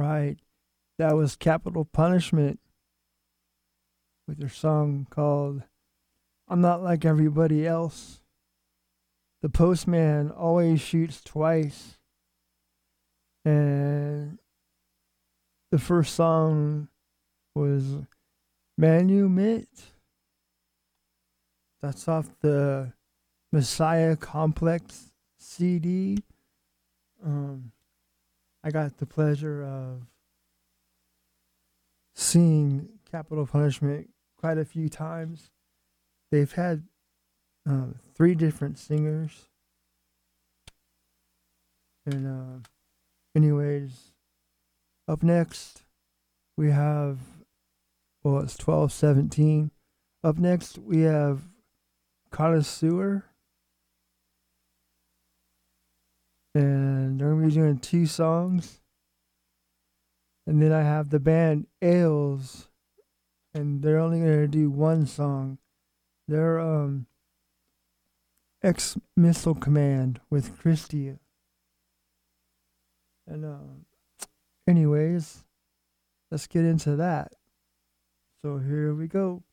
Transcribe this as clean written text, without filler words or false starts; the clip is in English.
right. That was Capital Punishment with their song called I'm Not Like Everybody Else. The postman always shoots twice. And the first song was Manumit. That's off the Messiah Complex CD. I got the pleasure of seeing Capital Punishment quite a few times. They've had three different singers. And, anyways, up next, we have, well, it's 12:17. Up next, we have Connoisseur. And they're going to be doing two songs. And then I have the band Ales. And they're only going to do one song. They're Ex Missile Command with Christia. And anyways, let's get into that. So here we go.